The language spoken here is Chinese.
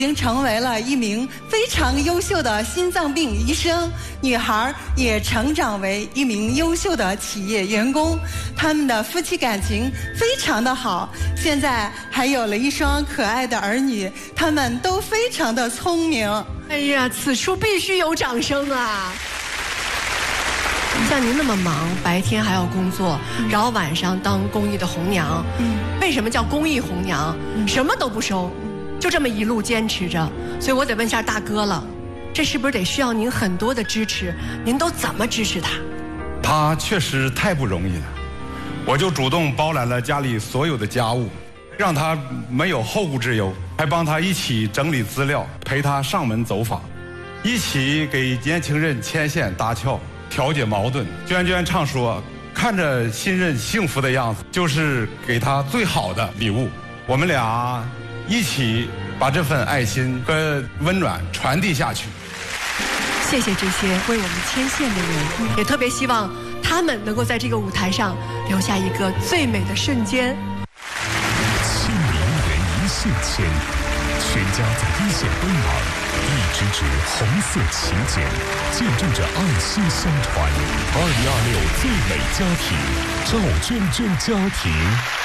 已经成为了一名非常优秀的心脏病医生，女孩也成长为一名优秀的企业员工，他们的夫妻感情非常的好，现在还有了一双可爱的儿女，他们都非常的聪明。 哎呀，此处必须有掌声啊！像您那么忙，白天还要工作，然后晚上当公益的红娘，为什么叫公益红娘？什么都不收。就这么一路坚持着，所以我得问一下大哥了，这是不是得需要您很多的支持？您都怎么支持他？ 他确实太不容易了，我就主动包揽了家里所有的家务，让他没有后顾之忧，还帮他一起整理资料，陪他上门走访，一起给年轻人牵线搭桥，调解矛盾。娟娟常说，看着新人幸福的样子，就是给他最好的礼物。我们俩一起把这份爱心和温暖传递下去。 谢谢这些为我们牵线的人，也特别希望他们能够在这个舞台上留下一个最美的瞬间。 亲民人一线牵，全家在一线奔忙，一支支红色旗舰，见证着爱心相传。2026最美家庭，赵娟娟家庭。